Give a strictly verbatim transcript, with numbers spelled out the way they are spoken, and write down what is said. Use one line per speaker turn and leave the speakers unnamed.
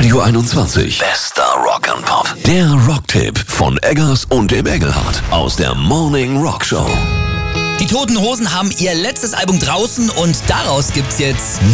Radio einundzwanzig. Bester Rock'n'Pop. Der Rocktipp von Eggers und dem Engelhardt aus der Morning Rock Show.
Die Toten Hosen haben ihr letztes Album draußen und daraus gibt's jetzt